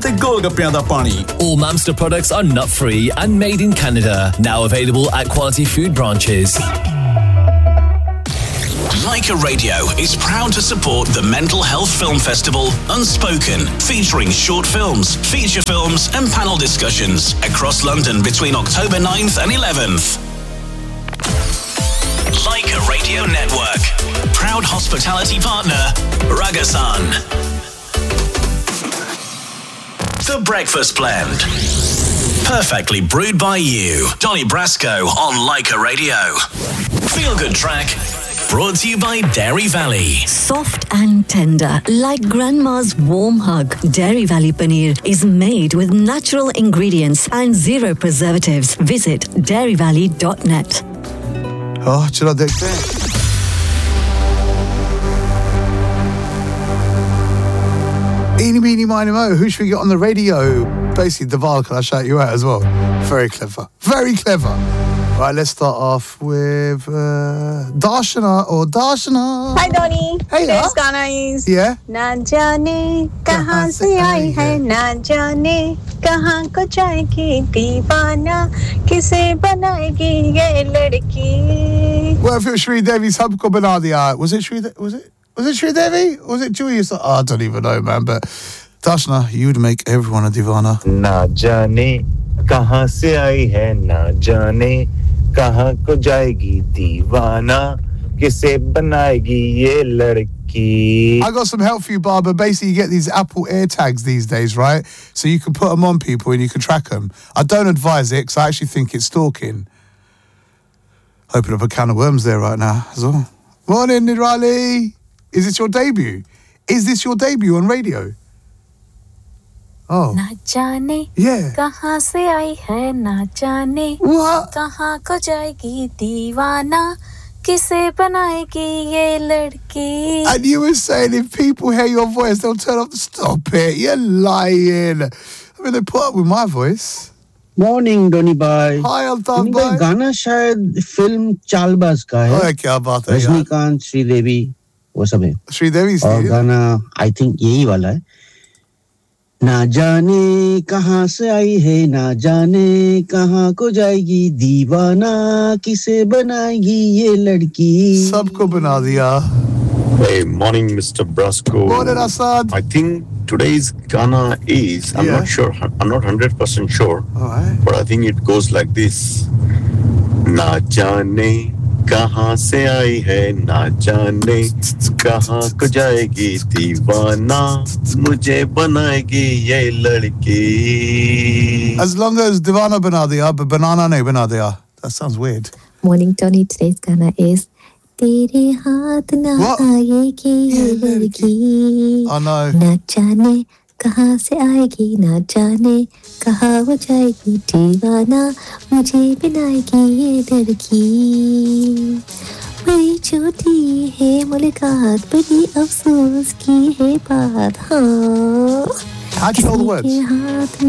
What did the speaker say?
ਤੇ ਗੋਲਗੱਪਿਆਂ ਦਾ ਪਾਣੀ। All Mamster products are nut-free and made in Canada. Now available at Quality Food branches. Leica Radio is proud to support the Mental Health Film Festival Unspoken, featuring short films, feature films and panel discussions across London between October 9th and 11th. Leica Radio Network, proud hospitality partner, Ragasan. The Breakfast Blend, perfectly brewed by you. Donny Brasco on Leica Radio. Feel Good Track, brought to you by Dairy Valley. Soft and tender, like grandma's warm hug. Dairy Valley paneer is made with natural ingredients and zero preservatives. Visit dairyvalley.net. चलो देखते हैं। Eeny, meeny, miny, mo. Who should we get on the radio? Basically, Deval, can I shout you out as well? Very clever. Very clever. Right, let's start off with Darshana or Darshana. Hi, Donny. Hey, Today's Ghana is Yeah. ना जाने कहाँ से आई है, ना जाने कहाँ को जाएगी दीवाना, किसे बनाएगी ये लड़की. Well, if it was Shri Devi, sabko bana diya. Was it Shri Devi? Was it Julie? I don't even know, man. But Darshana, you'd make everyone a divana. ना जाने कहाँ से आई है, ना जाने कहाँ को जाएगी दीवाना, किसे बनाएगी ये लड़की. I got some help for you, Barbara. Basically, you get these Apple AirTags these days, right? So you can put them on people and you can track them. I don't advise it because I actually think it's stalking. Open up a can of worms there right now as well. Morning, Nirali. Is this your debut? Is this your debut on radio? Oh. ना जाने Yeah. कहाँ से आई है, ना जाने What? कहाँ को जाएगी दीवाना, किसे बनाएगी ये लड़की. And you were saying if people hear your voice, they'll turn off the... Stop it. You're lying. I mean, they put up with my voice. Morning Downey भाई. Hi, Altaf डोनी भाई, bhai. गाना शायद film Chaalbaaz का है. ओए, क्या बात है यार. रजनीकांत, श्रीदेवी, वो सब है. श्रीदेवी और गाना आई थिंक यही वाला है. ना जाने कहाँ से आई है, ना जाने कहाँ को जाएगी दीवाना, किसे बनाएगी ये लड़की. सबको बना दिया. Hey, morning, Mr. Brasco. Morning, Assad. I think today's Ghana is, I'm not sure, I'm not 100% sure, but I think it goes like this. ना जाने कहाँ से आई है, ना जाने कहाँ को जाएगी दीवाना, मुझे बनाएगी ये लड़की. As long as Divana bana diya, but banana nahi bana diya. That sounds weird. Morning, Tony. Today's Ghana is तेरे हाथ ना आएगी ये लड़की. Oh no. ना जाने कहाँ से आएगी, ना जाने कहाँ हो जाएगी दीवाना, मुझे बनाएगी ये लड़की. बड़ी छोटी है मुलाकात, बड़ी अफसोस की है बात. हाँ. How'd you know the words? किसी के हाथ